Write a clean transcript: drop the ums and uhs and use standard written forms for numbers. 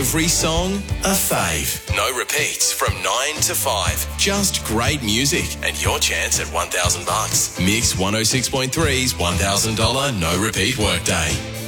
Every song, a fave. No repeats from 9 to 5. Just great music and your chance at $1,000. Mix 106.3's $1,000 no repeat workday.